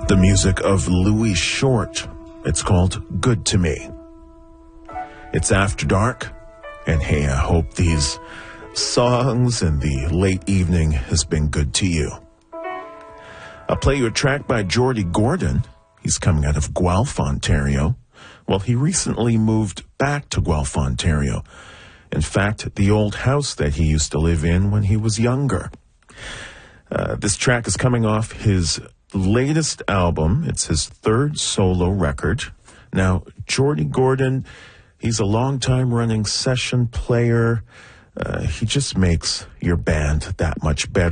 The music of Louis Short. It's called Good to Me. It's after dark, and hey, I hope these songs in the late evening has been good to you. I'll play you a track by Jordy Gordon. He's coming out of Guelph, Ontario. Well, he recently moved back to Guelph, Ontario. In fact, the old house that he used to live in when he was younger. This track is coming off his latest album. It's his third solo record. Now, Jordy Gordon, he's a long-time running session player. He just makes your band that much better.